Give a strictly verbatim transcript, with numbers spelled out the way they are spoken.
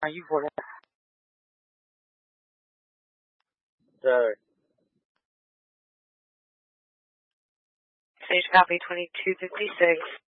Are you for it? Sorry. Stage copy twenty-two fifty-six.